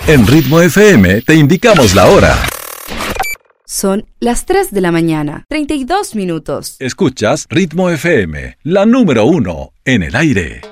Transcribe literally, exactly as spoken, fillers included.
En Ritmo F M te indicamos la hora. Son las tres de la mañana, treinta y dos minutos. Escuchas Ritmo F M, la número uno en el aire.